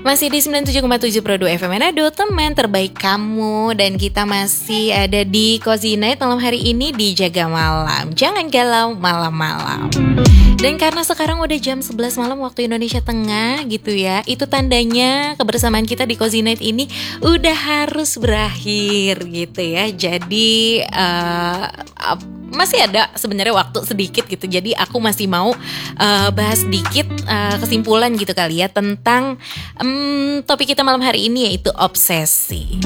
Masih di 97,7 Pro 2 FM Manado, teman terbaik kamu. Dan kita masih ada di Cozy Night malam hari ini di Jaga Malam. Jangan galau malam-malam. Dan karena sekarang udah jam 11 malam waktu Indonesia Tengah gitu ya, itu tandanya kebersamaan kita di Cozy Night ini udah harus berakhir gitu ya. Jadi masih ada sebenarnya waktu sedikit gitu. Jadi aku masih mau bahas sedikit kesimpulan gitu kali ya tentang topik kita malam hari ini, yaitu obsesi.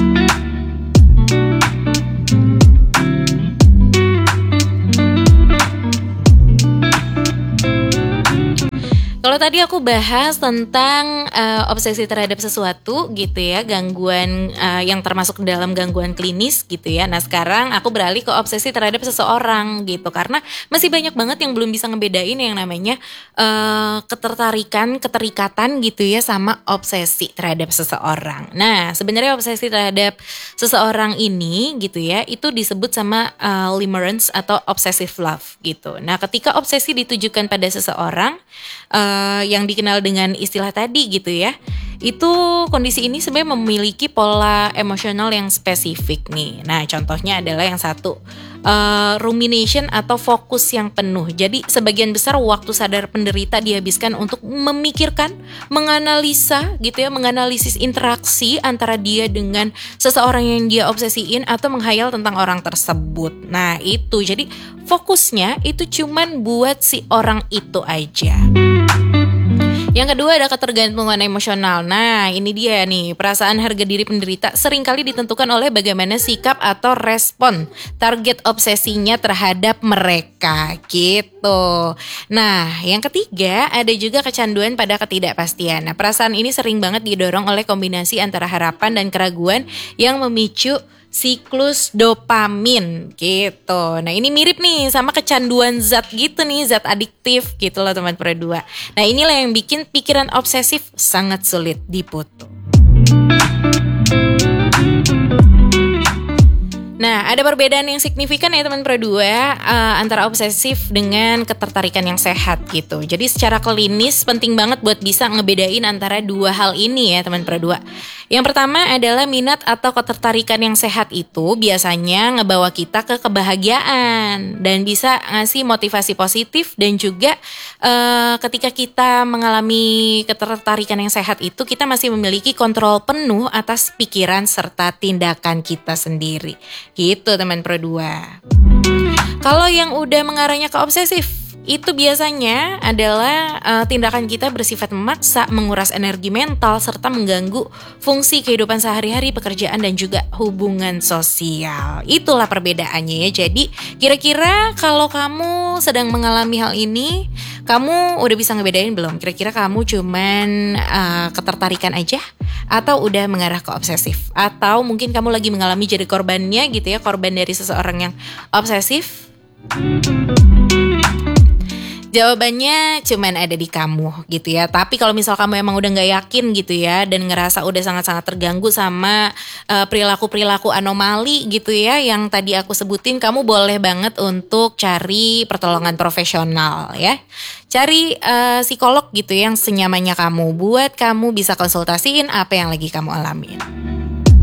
Kalau tadi aku bahas tentang obsesi terhadap sesuatu gitu ya, gangguan yang termasuk dalam gangguan klinis gitu ya. Nah sekarang aku beralih ke obsesi terhadap seseorang gitu, karena masih banyak banget yang belum bisa ngebedain yang namanya keterikatan gitu ya sama obsesi terhadap seseorang. Nah sebenarnya obsesi terhadap seseorang ini gitu ya, itu disebut sama limerence atau obsessive love gitu. Nah ketika obsesi ditujukan pada seseorang yang dikenal dengan istilah tadi gitu ya, itu kondisi ini sebenarnya memiliki pola emosional yang spesifik nih. Nah contohnya adalah yang satu, rumination atau fokus yang penuh. Jadi sebagian besar waktu sadar penderita dihabiskan untuk memikirkan, menganalisa gitu ya, menganalisis interaksi antara dia dengan seseorang yang dia obsesiin atau menghayal tentang orang tersebut. Nah itu, jadi fokusnya itu cuman buat si orang itu aja. Yang kedua ada ketergantungan emosional. Nah ini dia nih, perasaan harga diri penderita seringkali ditentukan oleh bagaimana sikap atau respon target obsesinya terhadap mereka gitu. Nah yang ketiga ada juga kecanduan pada ketidakpastian. Nah perasaan ini sering banget didorong oleh kombinasi antara harapan dan keraguan yang memicu siklus dopamin gitu. Nah ini mirip nih sama kecanduan zat gitu nih, zat adiktif gitu loh teman Pro 2. Nah inilah yang bikin pikiran obsesif sangat sulit diputus. Nah ada perbedaan yang signifikan ya teman Pro 2 antara obsesif dengan ketertarikan yang sehat gitu. Jadi secara klinis penting banget buat bisa ngebedain antara dua hal ini ya teman Pro 2. Yang pertama adalah minat atau ketertarikan yang sehat itu biasanya ngebawa kita ke kebahagiaan dan bisa ngasih motivasi positif, dan juga ketika kita mengalami ketertarikan yang sehat itu kita masih memiliki kontrol penuh atas pikiran serta tindakan kita sendiri. Gitu teman Pro 2. Kalau yang udah mengarahnya ke obsesif, itu biasanya adalah tindakan kita bersifat memaksa, menguras energi mental, serta mengganggu fungsi kehidupan sehari-hari, pekerjaan, dan juga hubungan sosial. Itulah perbedaannya ya. Jadi kira-kira kalau kamu sedang mengalami hal ini, kamu udah bisa ngebedain belum? Kira-kira kamu cuman ketertarikan aja, atau udah mengarah ke obsesif? Atau mungkin kamu lagi mengalami jadi korbannya gitu ya, korban dari seseorang yang obsesif? Jawabannya cuman ada di kamu gitu ya. Tapi kalau misal kamu emang udah gak yakin gitu ya, dan ngerasa udah sangat-sangat terganggu sama perilaku-perilaku anomali gitu ya yang tadi aku sebutin, kamu boleh banget untuk cari pertolongan profesional ya. Cari psikolog gitu yang senyamannya kamu, buat kamu bisa konsultasiin apa yang lagi kamu alamin.